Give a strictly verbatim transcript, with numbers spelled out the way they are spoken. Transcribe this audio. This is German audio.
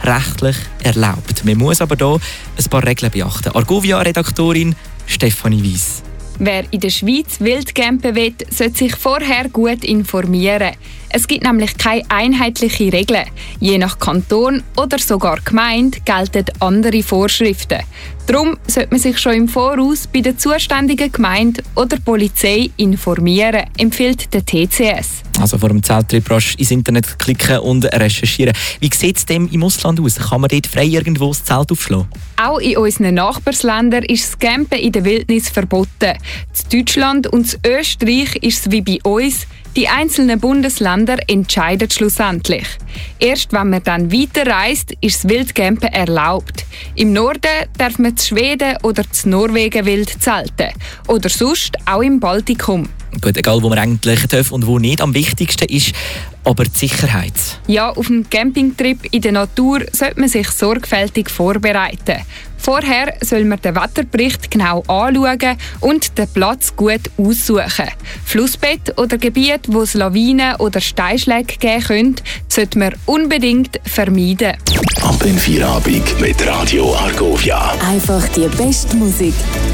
rechtlich erlaubt. Man muss aber hier ein paar Regeln beachten. Argovia-Redaktorin Stefanie Weiss. Wer in der Schweiz wild campen will, sollte sich vorher gut informieren. Es gibt nämlich keine einheitlichen Regeln. Je nach Kanton oder sogar Gemeinde gelten andere Vorschriften. Darum sollte man sich schon im Voraus bei der zuständigen Gemeinde oder Polizei informieren, empfiehlt der T C S. Also vor dem Zelttrip rasch ins Internet klicken und recherchieren. Wie sieht es denn im Ausland aus? Kann man dort frei irgendwo das Zelt aufschlagen? Auch in unseren Nachbarländern ist das Campen in der Wildnis verboten. In Deutschland und in Österreich ist es wie bei uns. Die einzelnen Bundesländer entscheiden schlussendlich. Erst wenn man dann weiterreist, ist das Wildcampen erlaubt. Im Norden darf man zu Schweden oder zu Norwegen wild zelten. Oder sonst auch im Baltikum. Gut, egal wo man eigentlich darf und wo nicht. Am wichtigsten ist aber die Sicherheit. Ja, auf einem Campingtrip in der Natur sollte man sich sorgfältig vorbereiten. Vorher soll man den Wetterbericht genau anschauen und den Platz gut aussuchen. Flussbett oder Gebiete, wo es Lawinen oder Steinschläge geben könnte, sollte man unbedingt vermeiden. Ab in Feierabend mit Radio Argovia. Einfach die beste Musik.